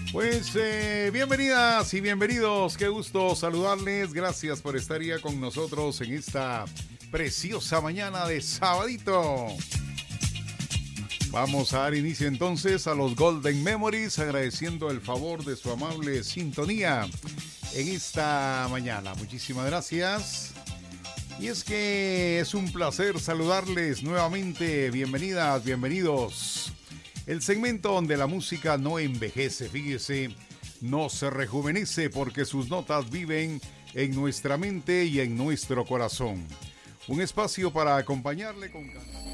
Pues bienvenidas y bienvenidos, qué gusto saludarles, gracias por estar ya con nosotros en esta preciosa mañana de sabadito. Vamos a dar inicio entonces a los Golden Memories, agradeciendo el favor de su amable sintonía en esta mañana. Muchísimas gracias. Y es que es un placer saludarles nuevamente, bienvenidas, bienvenidos. El segmento donde la música no envejece, fíjese, no se rejuvenece porque sus notas viven en nuestra mente y en nuestro corazón. Un espacio para acompañarle con canciones.